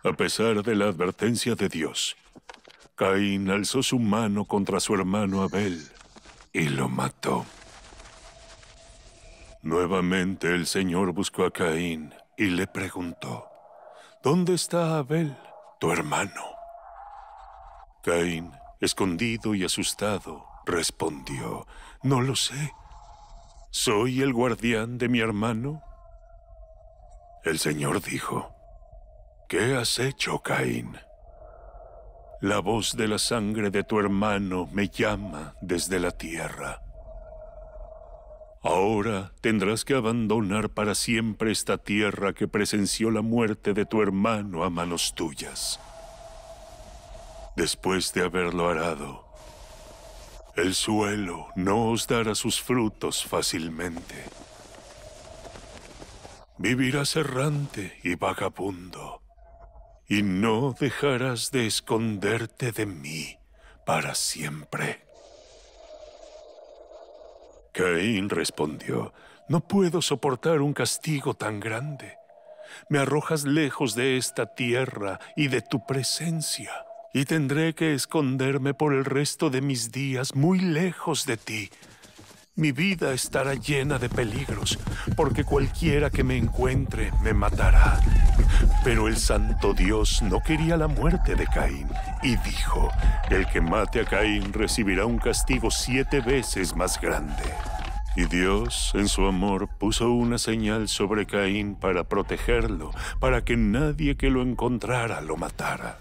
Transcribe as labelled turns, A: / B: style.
A: A pesar de la advertencia de Dios, Caín alzó su mano contra su hermano Abel y lo mató. Nuevamente el Señor buscó a Caín y le preguntó: ¿Dónde está Abel, tu hermano? Caín, escondido y asustado, respondió: No lo sé. ¿Soy el guardián de mi hermano? El Señor dijo: ¿Qué has hecho, Caín? La voz de la sangre de tu hermano me llama desde la tierra. Ahora tendrás que abandonar para siempre esta tierra que presenció la muerte de tu hermano a manos tuyas. Después de haberlo arado, el suelo no os dará sus frutos fácilmente. Vivirás errante y vagabundo, y no dejarás de esconderte de mí para siempre. Caín respondió: No puedo soportar un castigo tan grande. Me arrojas lejos de esta tierra y de tu presencia, y tendré que esconderme por el resto de mis días muy lejos de ti. Mi vida estará llena de peligros, porque cualquiera que me encuentre me matará. Pero el santo Dios no quería la muerte de Caín, y dijo: El que mate a Caín recibirá un castigo 7 veces más grande. Y Dios, en su amor, puso una señal sobre Caín para protegerlo, para que nadie que lo encontrara lo matara.